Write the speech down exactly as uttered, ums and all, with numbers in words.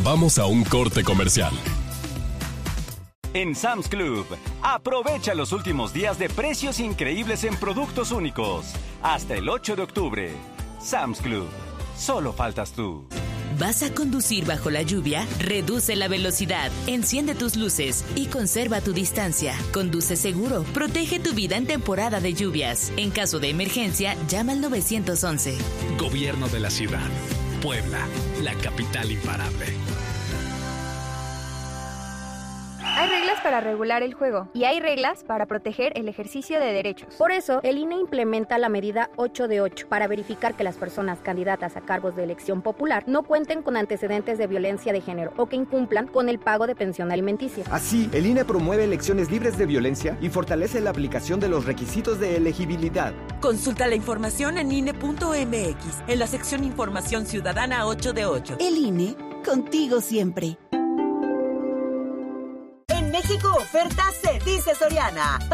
Vamos a un corte comercial. En Sam's Club, aprovecha los últimos días de precios increíbles en productos únicos. Hasta el ocho de octubre. Sam's Club. Solo faltas tú. ¿Vas a conducir bajo la lluvia? Reduce la velocidad, enciende tus luces y conserva tu distancia. Conduce seguro, protege tu vida en temporada de lluvias. En caso de emergencia, llama al nueve once. Gobierno de la Ciudad. Puebla, la capital imparable. Hay reglas para regular el juego y hay reglas para proteger el ejercicio de derechos. Por eso, el I N E implementa la medida ocho de ocho para verificar que las personas candidatas a cargos de elección popular no cuenten con antecedentes de violencia de género o que incumplan con el pago de pensión alimenticia. Así, el I N E promueve elecciones libres de violencia y fortalece la aplicación de los requisitos de elegibilidad. Consulta la información en I N E punto M X, en la sección Información Ciudadana ocho de ocho. El I N E, contigo siempre. México oferta se dice Soriana.